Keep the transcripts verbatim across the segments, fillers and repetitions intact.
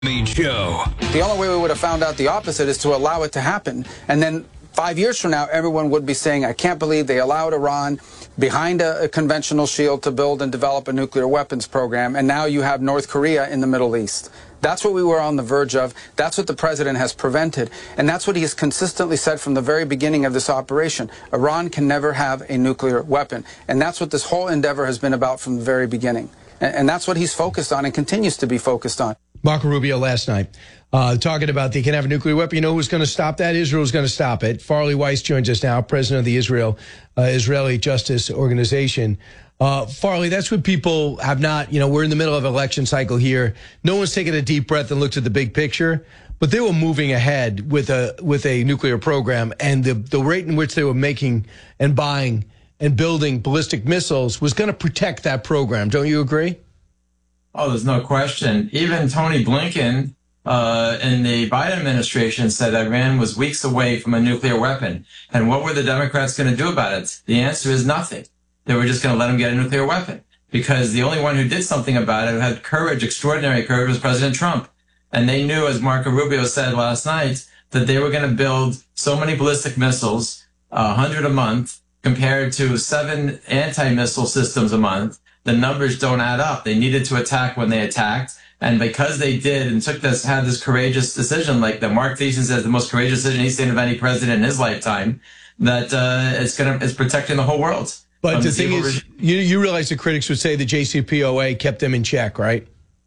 Show. The only way we would have found out the opposite is to allow it to happen. And then five years from now, everyone would be saying, I can't believe they allowed Iran behind a, a conventional shield to build and develop a nuclear weapons program. And now you have North Korea in the Middle East. That's what we were on the verge of. That's what the president has prevented. And that's what he has consistently said from the very beginning of this operation. Iran can never have a nuclear weapon. And that's what this whole endeavor has been about from the very beginning. And, and that's what he's focused on and continues to be focused on. Marco Rubio last night uh, talking about they can have a nuclear weapon. You know who's going to stop that? Israel is going to stop it. Farley Weiss joins us now, president of the Israel uh, Israeli Justice Organization. Uh, Farley, that's what people have not, you know, we're in the middle of an election cycle here. No one's taken a deep breath and looked at the big picture, but they were moving ahead with a with a nuclear program, and the, the rate in which they were making and buying and building ballistic missiles was going to protect that program. Don't you agree? Oh, there's no question. Even Tony Blinken uh, in the Biden administration said Iran was weeks away from a nuclear weapon. And what were the Democrats going to do about it? The answer is nothing. They were just going to let him get a nuclear weapon, because the only one who did something about it, who had courage, extraordinary courage, was President Trump. And they knew, as Marco Rubio said last night, that they were going to build so many ballistic missiles, a hundred a month, compared to seven anti-missile systems a month. The numbers don't add up. They needed to attack when they attacked. And because they did and took this, had this courageous decision, like that Mark Thiessen says, the most courageous decision he's seen of any president in his lifetime, that uh, it's going to, it's protecting the whole world. But the thing is, you, you realize the critics would say the J C P O A kept them in check, right?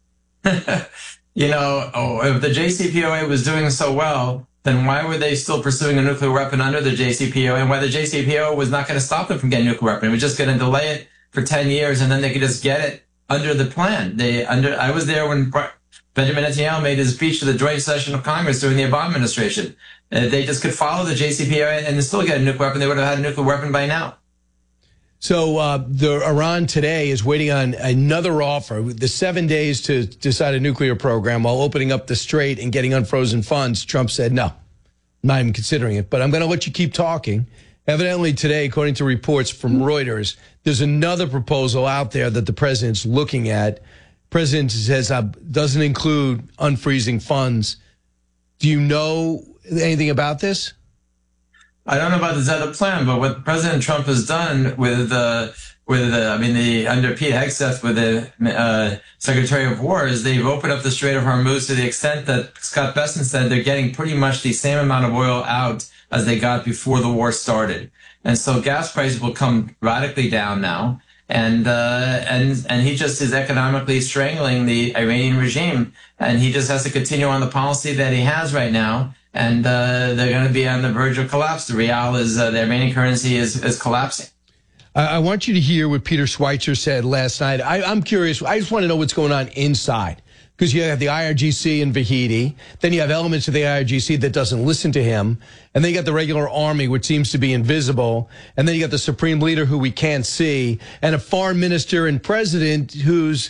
You know, oh, if the J C P O A was doing so well, then why were they still pursuing a nuclear weapon under the J C P O A? And why the J C P O A was not going to stop them from getting a nuclear weapon? It was just going to delay it for ten years, and then they could just get it under the plan. They under. I was there when Benjamin Netanyahu made his speech to the joint session of Congress during the Obama administration. Uh, they just could follow the J C P O A and still get a nuclear weapon. They would have had a nuclear weapon by now. So uh, the Iran today is waiting on another offer, the seven days to decide a nuclear program, while opening up the strait and getting unfrozen funds. Trump said, no, I'm not even considering it, but I'm going to let you keep talking. Evidently today, according to reports from Reuters, there's another proposal out there that the president's looking at. President says uh, doesn't include unfreezing funds. Do you know anything about this? I don't know about this other plan, but what President Trump has done with, uh, with, uh, I mean, the, under Pete Hegseth with the, uh, Secretary of War, is they've opened up the Strait of Hormuz to the extent that Scott Bessent said they're getting pretty much the same amount of oil out as they got before the war started. And so gas prices will come radically down now. And, uh, and, and he just is economically strangling the Iranian regime. And he just has to continue on the policy that he has right now. And uh, they're going to be on the verge of collapse. The real is, uh, the Iranian currency is, is collapsing. I want you to hear what Peter Schweitzer said last night. I, I'm curious. I just want to know what's going on inside, because you have the I R G C in Vahidi. Then you have elements of the I R G C that doesn't listen to him. And then you got the regular army, which seems to be invisible. And then you got the supreme leader, who we can't see, and a foreign minister and president whose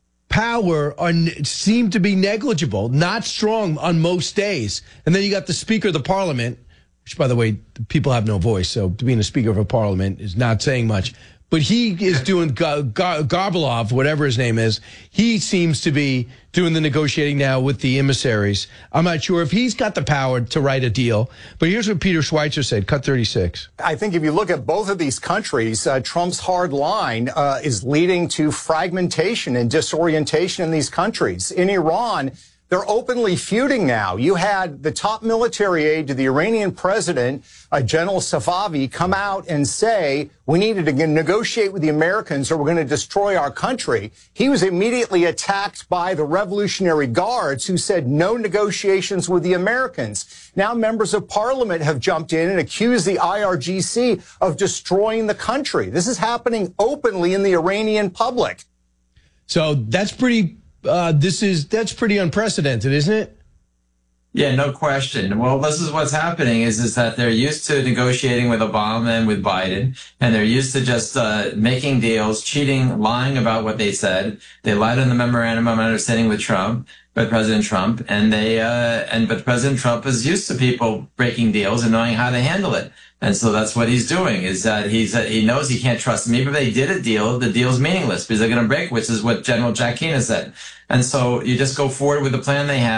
power are, seem to be negligible, not strong on most days. And then you got the Speaker of the Parliament, which, by the way, people have no voice, so being a Speaker of a Parliament is not saying much. But he is doing, Gar Gar Garbalov, whatever his name is, he seems to be doing the negotiating now with the emissaries. I'm not sure if he's got the power to write a deal. But here's what Peter Schweitzer said, cut thirty-six. I think if you look at both of these countries, uh, Trump's hard line uh, is leading to fragmentation and disorientation in these countries. In Iran, they're openly feuding now. You had the top military aide to the Iranian president, uh, General Safavi, come out and say, we needed to negotiate with the Americans or we're going to destroy our country. He was immediately attacked by the Revolutionary Guards, who said no negotiations with the Americans. Now members of parliament have jumped in and accused the I R G C of destroying the country. This is happening openly in the Iranian public. So that's pretty... Uh, this is, that's pretty unprecedented, isn't it? Yeah, no question. Well, this is what's happening is, is that they're used to negotiating with Obama and with Biden, and they're used to just uh, making deals, cheating, lying about what they said. They lied on the memorandum of understanding with Trump. by President Trump, and they uh, and but President Trump is used to people breaking deals and knowing how to handle it, and so that's what he's doing. Is that he's uh, he knows he can't trust them. Even if they did a deal, the deal's meaningless because they're going to break, which is what General Jack Keenan said. And so you just go forward with the plan they have.